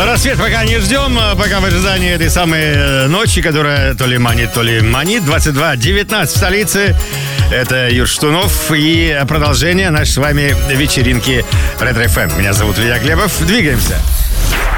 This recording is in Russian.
Рассвет пока не ждем, пока в ожидании этой самой ночи, которая то ли манит, то ли манит. 22:19 в столице. Это Юр Штунов и продолжение нашей с вами вечеринки Ретро ФМ. Меня зовут Илья Глебов. Двигаемся.